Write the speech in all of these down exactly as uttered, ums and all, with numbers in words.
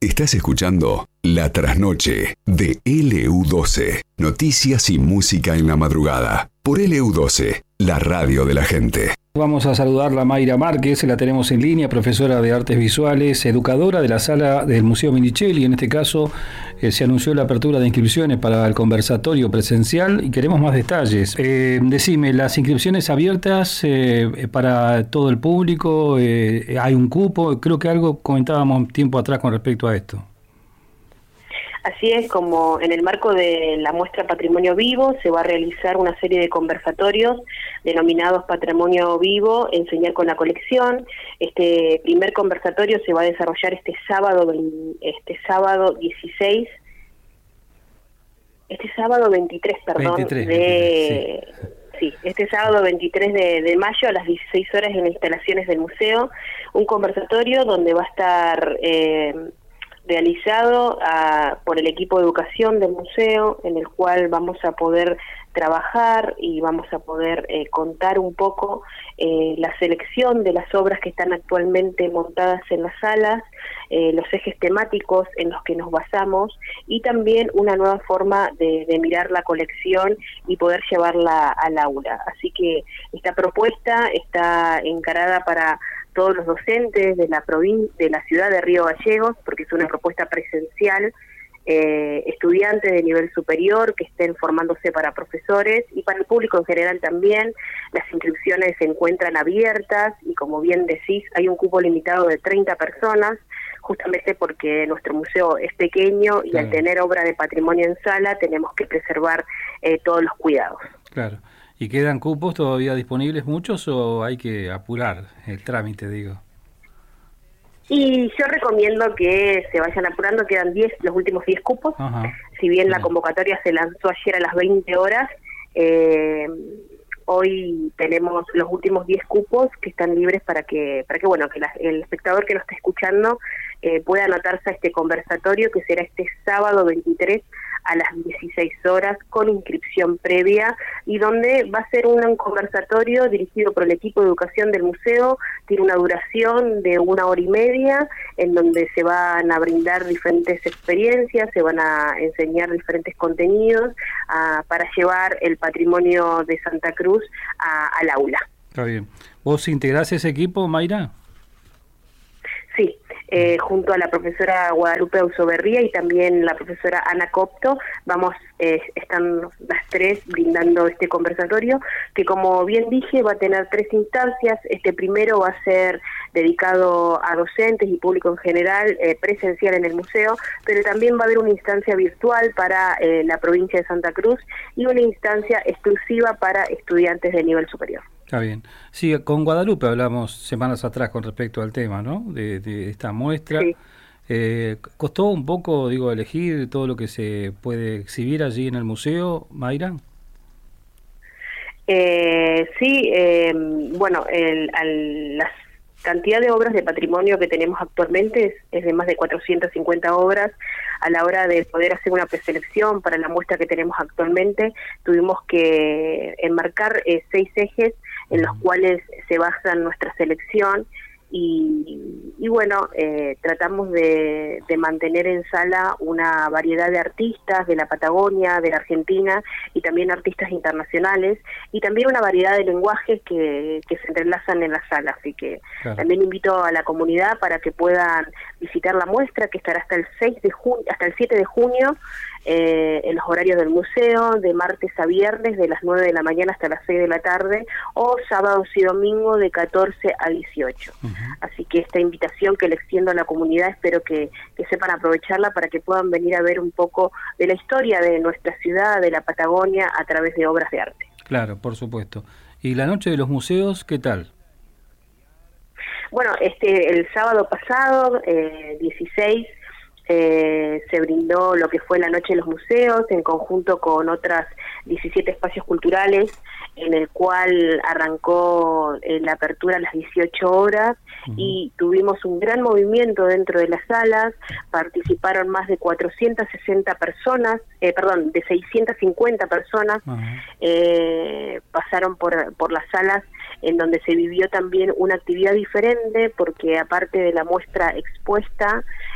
Estás escuchando La Trasnoche de L U doce. Noticias y música en la madrugada. Por L U doce, la radio de la gente. Vamos a saludar a Mayra Márquez, la tenemos en línea, profesora de Artes Visuales, educadora de la sala del Museo Minichelli. En este caso eh, se anunció la apertura de inscripciones para el conversatorio presencial y queremos más detalles. Eh, decime, ¿las inscripciones abiertas eh, para todo el público? Eh, ¿Hay un cupo? Creo que algo comentábamos tiempo atrás con respecto a esto. Así es, como en el marco de la muestra Patrimonio Vivo se va a realizar una serie de conversatorios denominados Patrimonio Vivo, Enseñar con la Colección. Este primer conversatorio se va a desarrollar este sábado, este sábado dieciséis, este sábado veintitrés, perdón, veintitrés, de... veintitrés, sí. Sí, este sábado veintitrés de, de mayo a las dieciséis horas en las instalaciones del museo, un conversatorio donde va a estar... Eh, realizado a, por el equipo de educación del museo, en el cual vamos a poder trabajar y vamos a poder eh, contar un poco eh, la selección de las obras que están actualmente montadas en las salas, eh, los ejes temáticos en los que nos basamos y también una nueva forma de, de mirar la colección y poder llevarla al aula. Así que esta propuesta está encarada para todos los docentes de la provincia, de la ciudad de Río Gallegos, porque es una propuesta presencial, eh, estudiantes de nivel superior que estén formándose para profesores y para el público en general también. Las inscripciones se encuentran abiertas y, como bien decís, hay un cupo limitado de treinta personas, justamente porque nuestro museo es pequeño y claro, al tener obra de patrimonio en sala tenemos que preservar eh, todos los cuidados. Claro. ¿Y quedan cupos todavía disponibles muchos o hay que apurar el trámite, digo? Y yo recomiendo que se vayan apurando, quedan diez, los últimos diez cupos. Ajá. Si bien la convocatoria se lanzó ayer a las veinte horas, eh, hoy tenemos los últimos diez cupos que están libres para que, para que bueno, que la, el espectador que nos está escuchando eh, pueda anotarse a este conversatorio que será este sábado veintitrés a las dieciséis horas con inscripción previa y donde va a ser un conversatorio dirigido por el equipo de educación del museo. Tiene una duración de una hora y media en donde se van a brindar diferentes experiencias, se van a enseñar diferentes contenidos uh, para llevar el patrimonio de Santa Cruz a, al aula. Está bien. ¿Vos integrás ese equipo, Mayra? Sí. Eh, junto a la profesora Guadalupe Ausoberría y también la profesora Ana Copto, vamos, eh, están las tres brindando este conversatorio, que como bien dije va a tener tres instancias. Este primero va a ser dedicado a docentes y público en general, eh, presencial en el museo, pero también va a haber una instancia virtual para eh, la provincia de Santa Cruz y una instancia exclusiva para estudiantes de nivel superior. Está bien. Sí, con Guadalupe hablamos semanas atrás con respecto al tema, ¿no? De, de esta muestra. Sí. Eh, ¿Costó un poco, digo, elegir todo lo que se puede exhibir allí en el museo, Mayra? Eh, sí, eh, bueno, el, al, las cantidad de obras de patrimonio que tenemos actualmente es, es de más de cuatrocientas cincuenta obras. A la hora de poder hacer una preselección para la muestra que tenemos actualmente, tuvimos que enmarcar eh, seis ejes en los cuales se basa nuestra selección y, y bueno, eh, tratamos de, de mantener en sala una variedad de artistas de la Patagonia, de la Argentina y también artistas internacionales y también una variedad de lenguajes que, que se entrelazan en la sala, así que claro, también invito a la comunidad para que puedan visitar la muestra que estará hasta el seis de junio, hasta el siete de junio, eh, en los horarios del museo, de martes a viernes de las nueve de la mañana hasta las seis de la tarde o sábados y domingo de catorce a dieciocho. Uh-huh. Así que esta invitación que le extiendo a la comunidad espero que, que sepan aprovecharla para que puedan venir a ver un poco de la historia de nuestra ciudad, de la Patagonia, a través de obras de arte. Claro, por supuesto. ¿Y la noche de los museos, qué tal? Bueno, este el sábado pasado, eh, dieciséis, eh, se brindó lo que fue la Noche de los Museos en conjunto con otras diecisiete espacios culturales, en el cual arrancó eh, la apertura a las dieciocho horas uh-huh. y tuvimos un gran movimiento dentro de las salas. Participaron más de cuatrocientas sesenta personas, eh, perdón, de seiscientas cincuenta personas, uh-huh. eh, pasaron por, por las salas, en donde se vivió también una actividad diferente, porque aparte de la muestra expuesta,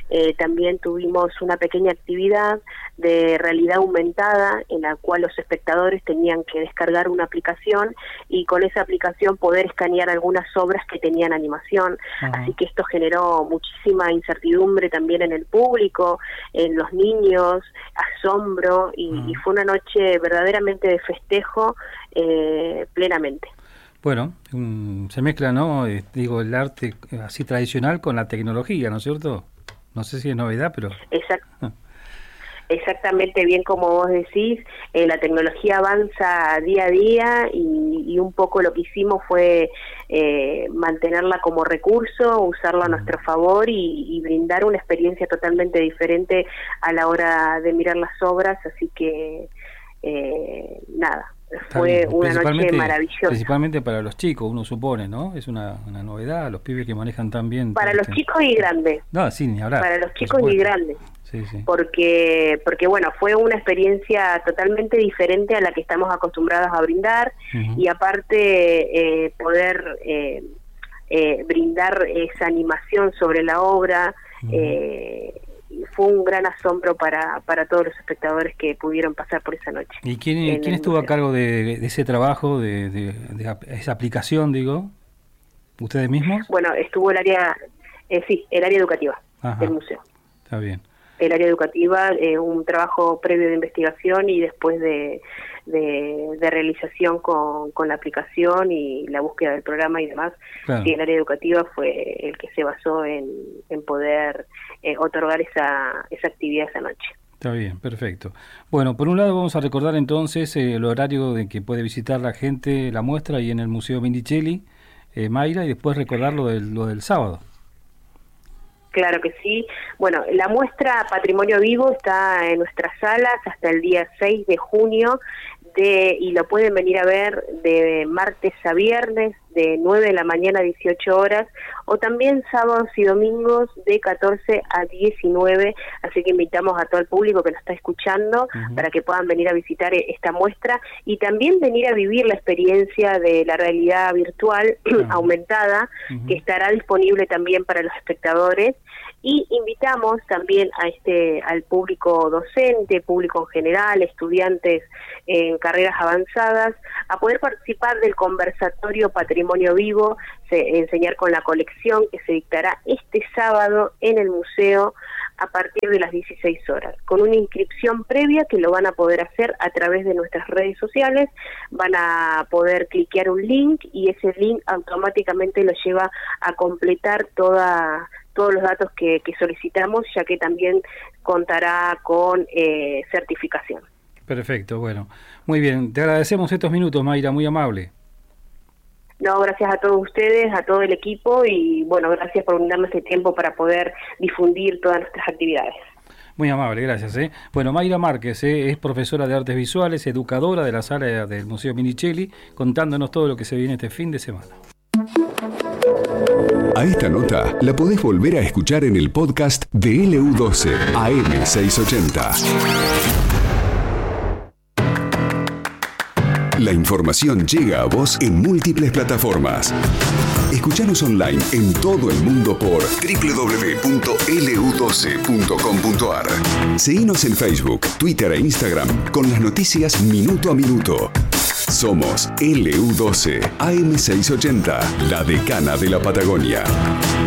eh, también tuvimos una pequeña actividad de realidad aumentada en la cual los espectadores tenían que descargar una aplicación y con esa aplicación poder escanear algunas obras que tenían animación. Uh-huh. Así que esto generó muchísima incertidumbre también en el público, en los niños, asombro, y, uh-huh. y fue una noche verdaderamente de festejo eh, plenamente. Bueno, um, se mezcla, ¿no? Eh, digo, el arte así tradicional con la tecnología, ¿no es cierto? No sé si es novedad, pero... Exacto. Ah. Exactamente, bien como vos decís, eh, la tecnología avanza día a día y, y un poco lo que hicimos fue eh, mantenerla como recurso, usarla a nuestro favor y, y brindar una experiencia totalmente diferente a la hora de mirar las obras, así que eh, nada, fue una noche maravillosa. Principalmente para los chicos, uno supone, ¿no? Es una, una novedad, los pibes que manejan tan bien. Para los este... chicos y grandes. No, sí, ni hablar. Para los chicos y grandes. Sí, sí. Porque, porque bueno, fue una experiencia totalmente diferente a la que estamos acostumbrados a brindar, uh-huh. y aparte eh, poder eh, eh, brindar esa animación sobre la obra, uh-huh. eh, fue un gran asombro para, para todos los espectadores que pudieron pasar por esa noche. ¿Y quién, ¿quién estuvo a cargo de, de ese trabajo, de, de, de esa aplicación, digo? ¿Ustedes mismos? Bueno, estuvo el área, eh, sí, el área educativa, ajá, del museo. Está bien. El área educativa, eh, un trabajo previo de investigación y después de, de, de realización con, con la aplicación y la búsqueda del programa y demás. Claro. Y el área educativa fue el que se basó en, en poder eh, otorgar esa, esa actividad esa noche. Está bien, perfecto. Bueno, por un lado vamos a recordar entonces eh, el horario de que puede visitar la gente la muestra ahí en el Museo Minicelli, eh, Mayra, y después recordar lo del, lo del sábado. Claro que sí. Bueno, la muestra Patrimonio Vivo está en nuestras salas hasta el día seis de junio de, y lo pueden venir a ver de martes a viernes de nueve de la mañana a dieciocho horas o también sábados y domingos de catorce a diecinueve, así que invitamos a todo el público que nos está escuchando uh-huh. para que puedan venir a visitar esta muestra y también venir a vivir la experiencia de la realidad virtual uh-huh. aumentada uh-huh. que estará disponible también para los espectadores. Y invitamos también a este al público docente, público en general, estudiantes en carreras avanzadas, a poder participar del conversatorio Patrimonio Vivo, se, enseñar con la colección que se dictará este sábado en el museo a partir de las dieciséis horas, con una inscripción previa que lo van a poder hacer a través de nuestras redes sociales, van a poder cliquear un link y ese link automáticamente lo lleva a completar toda todos los datos que, que solicitamos, ya que también contará con eh, certificación. Perfecto, bueno. Muy bien, te agradecemos estos minutos, Mayra, muy amable. No, gracias a todos ustedes, a todo el equipo y bueno, gracias por brindarnos este tiempo para poder difundir todas nuestras actividades. Muy amable, gracias. ¿eh? Bueno, Mayra Márquez ¿eh? es profesora de Artes Visuales, educadora de la sala del Museo Minicelli, contándonos todo lo que se viene este fin de semana. A esta nota la podés volver a escuchar en el podcast de L U doce A M seiscientos ochenta. La información llega a vos en múltiples plataformas. Escuchanos online en todo el mundo por doble u doble u doble u punto L U doce punto com punto A R. Seguinos en Facebook, Twitter e Instagram con las noticias minuto a minuto. Somos L U doce A M seiscientos ochenta, la decana de la Patagonia.